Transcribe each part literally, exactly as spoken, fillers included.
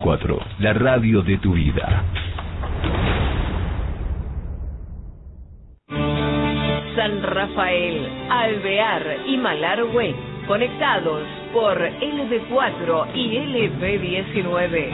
cuatro, la radio de tu vida. San Rafael, Alvear y Malargüe, conectados por L B cuatro y L B diecinueve.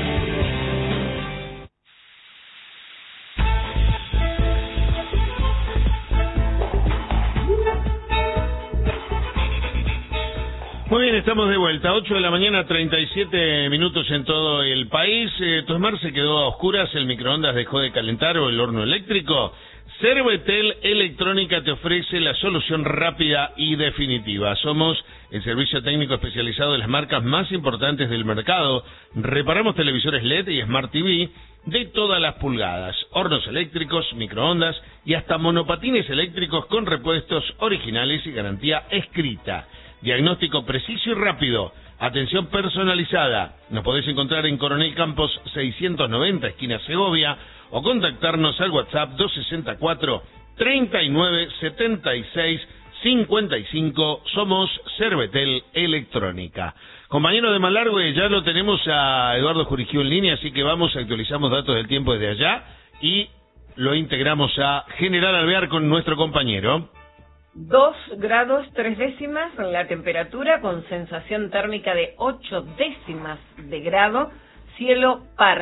Muy bien, estamos de vuelta. ocho de la mañana, treinta y siete minutos en todo el país. Eh, tu Smart se quedó a oscuras, el microondas dejó de calentar o el horno eléctrico. Servetel Electrónica te ofrece la solución rápida y definitiva. Somos el servicio técnico especializado de las marcas más importantes del mercado. Reparamos televisores L E D y Smart T V de todas las pulgadas, hornos eléctricos, microondas y hasta monopatines eléctricos con repuestos originales y garantía escrita. Diagnóstico preciso y rápido. Atención personalizada. Nos podés encontrar en Coronel Campos seiscientos noventa, esquina Segovia, o contactarnos al WhatsApp dos sesenta y cuatro, treinta y nueve, setenta y seis, cincuenta y cinco. Somos Servetel Electrónica. Compañero de Malargüe, ya lo tenemos a Eduardo Jurigiu en línea, así que vamos, actualizamos datos del tiempo desde allá y lo integramos a General Alvear con nuestro compañero. Dos grados tres décimas la temperatura, con sensación térmica de ocho décimas de grado, cielo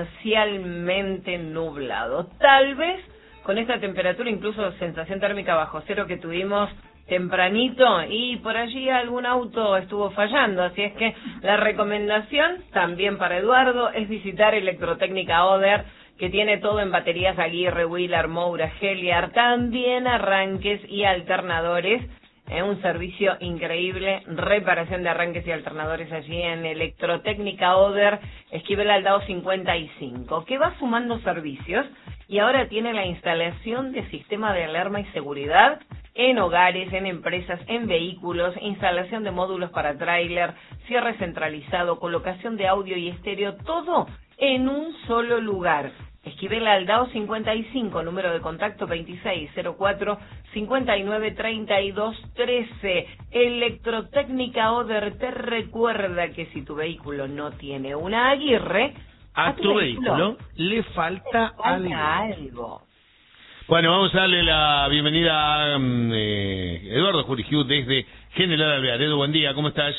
parcialmente nublado. Tal vez con esta temperatura, incluso sensación térmica bajo cero que tuvimos tempranito, y por allí algún auto estuvo fallando, así es que la recomendación también para Eduardo es visitar Electrotécnica Oder, que tiene todo en baterías Aguirre, Wheeler, Moura, Heliar, también arranques y alternadores. Es un servicio increíble, reparación de arranques y alternadores allí en Electrotécnica Oder, Esquivel Aldao cincuenta y cinco, que va sumando servicios y ahora tiene la instalación de sistema de alarma y seguridad en hogares, en empresas, en vehículos, instalación de módulos para tráiler, cierre centralizado, colocación de audio y estéreo, todo en un solo lugar. Esquivel Aldao cincuenta y cinco, número de contacto veintiséis cero cuatro, cincuenta y nueve, treinta y dos, trece. Electrotécnica Oder te recuerda que si tu vehículo no tiene una Aguirre, a, a tu, tu vehículo, vehículo le falta, le falta algo. algo. Bueno, vamos a darle la bienvenida a um, eh, Eduardo Jurigiu desde General Alvear. Edu, buen día, ¿cómo estás?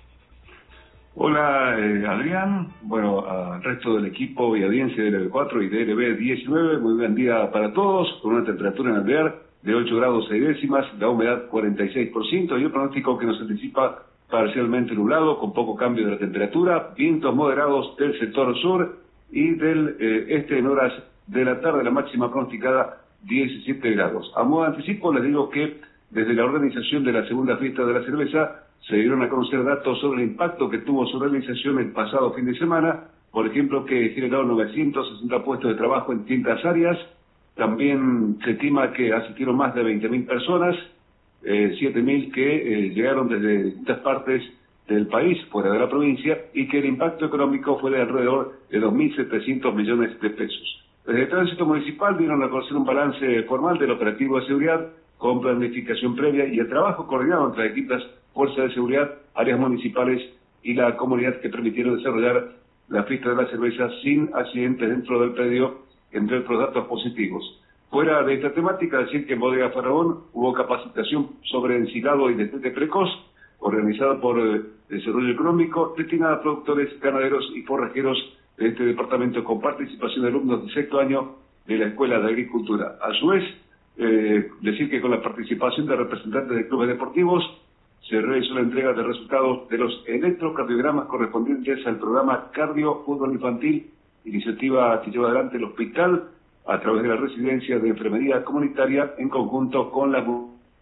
Hola, eh, Adrián. Bueno, al resto del equipo y audiencia de L B cuatro y de L B diecinueve, muy buen día para todos, con una temperatura en Alvear de ocho grados seis décimas, la humedad cuarenta y seis por ciento y un pronóstico que nos anticipa parcialmente nublado, con poco cambio de la temperatura, vientos moderados del sector sur y del eh, este en horas de la tarde, la máxima pronosticada diecisiete grados. A modo de anticipo les digo que desde la organización de la segunda fiesta de la cerveza se dieron a conocer datos sobre el impacto que tuvo su realización el pasado fin de semana, por ejemplo, que generó novecientos sesenta puestos de trabajo en distintas áreas. También se estima que asistieron más de veinte mil personas, eh, siete mil que eh, llegaron desde distintas partes del país, fuera de la provincia, y que el impacto económico fue de alrededor de dos mil setecientos millones de pesos. Desde el Tránsito Municipal dieron a conocer un balance formal del operativo de seguridad con planificación previa y el trabajo coordinado entre equipos, fuerzas de seguridad, áreas municipales y la comunidad, que permitieron desarrollar la fiesta de la cerveza sin accidentes dentro del predio, entre otros datos positivos. Fuera de esta temática, decir que en Bodega Faraón hubo capacitación sobre ensilado y destete precoz, organizada por eh, Desarrollo Económico, destinada a productores, ganaderos y forrajeros de este departamento, con participación de alumnos de sexto año de la Escuela de Agricultura. A su vez, eh, decir que con la participación de representantes de clubes deportivos se realizó la entrega de resultados de los electrocardiogramas correspondientes al programa Cardio Fútbol Infantil, iniciativa que lleva adelante el hospital a través de la residencia de enfermería comunitaria en conjunto con la...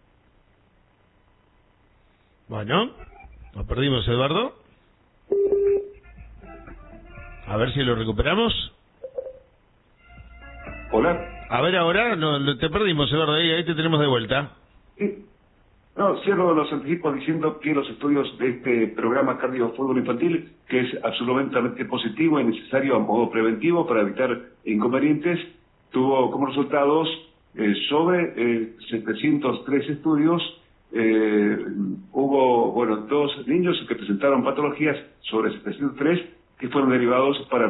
Bueno, nos perdimos, Eduardo. A ver si lo recuperamos. Hola. A ver, ahora no, te perdimos, Eduardo, ahí, ahí te tenemos de vuelta. Sí. No, cierro los anticipos diciendo que los estudios de este programa Cardio Fútbol Infantil, que es absolutamente positivo y necesario a modo preventivo para evitar inconvenientes, tuvo como resultados eh, sobre eh, setecientos tres estudios. Eh, hubo, bueno, dos niños que presentaron patologías sobre setecientos tres que fueron derivados para